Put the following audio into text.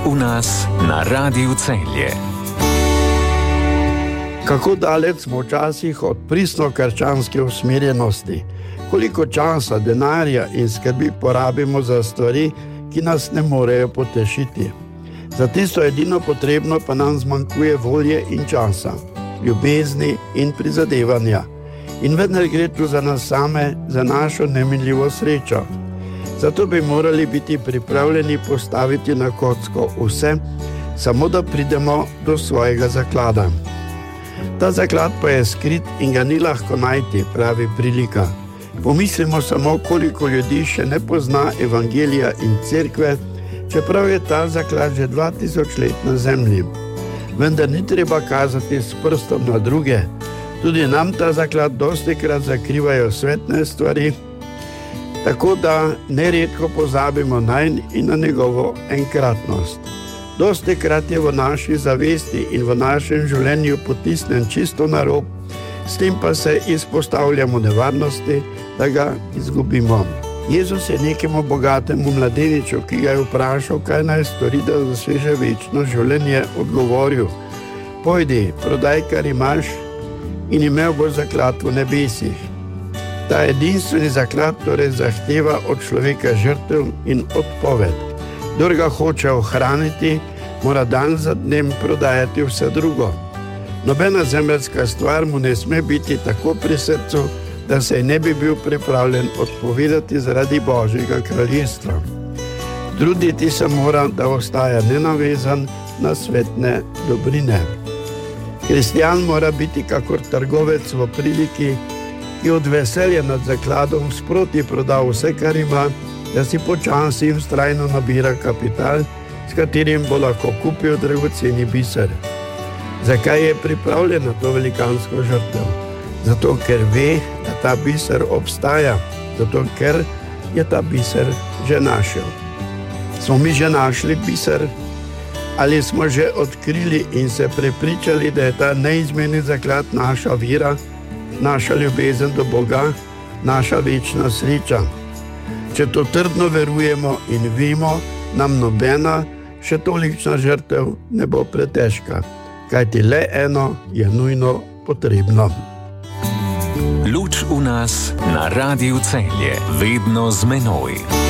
u nas na Radiu Celje. Kako daleč smo včasih od pristno-krščanske usmerjenosti? Koliko časa, denarja in skrbi porabimo za stvari, ki nas ne morejo potešiti? Za tisto edino potrebno pa nam zmanjkuje volje in časa, ljubezni in prizadevanja. In vendar gre tu za nas same, za našo neminljivo srečo. Zato bi morali biti pripravljeni postaviti na kocko vse, samo da pridemo do svojega zaklada. Ta zaklad pa je skrit in ga ni lahko najti, pravi prilika. Pomislimo samo, koliko ljudi še ne pozna evangelija in cerkve, čeprav je ta zaklad že 2000 let na zemlji. Vendar ni treba kazati s prstom na druge. Tudi nam ta zaklad dostikrat zakrivajo svetne stvari, tako da neredko pozabimo nanj in na njegovo enkratnost. Dostikrat je v naši zavesti in v našem življenju potisnen čisto na rob, s tem pa se izpostavljamo nevarnosti, da ga izgubimo. Jezus je nekemu bogatemu mladeniču, ki ga je vprašal, kaj naj stori, da doseže večno življenje, odgovoril: pojdi, prodaj, kar imaš, in imel boš zaklad v nebesih. Ta edinstveni zaklad torej zahteva od človeka žrtev in odpoved. Kdor ga hoče ohraniti, mora dan za dnem prodajati vse drugo. Nobena zemeljska stvar mu ne sme biti tako pri srcu, da se ne bi bil pripravljen odpovedati zaradi Božjega kraljestva. Truditi se mora, da ostaja nenavezan na svetne dobrine. Kristjan mora biti kakor trgovec v priliki, ki od veselja nad zakladom sproti proda vse, kar ima, da si počasi in vztrajno nabira kapital, s katerim bo lahko kupil dragoceni biser. Zakaj je pripravljen na to velikansko žrtev? Zato, ker ve, da ta biser obstaja, zato, ker je ta biser že našel. Smo mi že našli biser? Ali smo že odkrili in se prepričali, da je ta neizmerni zaklad naša vera, naša ljubezen do Boga, naša večna sreča? Če to trdno verujemo in vemo, nam nobena, še tolikšna žrtev ne bo pretežka, kajti le eno je nujno potrebno. Luč u nas na Radiu Celje, vedno z menoj.